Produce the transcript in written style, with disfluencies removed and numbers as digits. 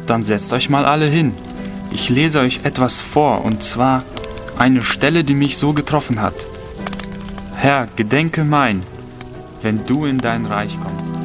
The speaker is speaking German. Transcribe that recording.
Dann setzt euch mal alle hin. Ich lese euch etwas vor, und zwar eine Stelle, die mich so getroffen hat. Herr, gedenke mein, wenn du in dein Reich kommst.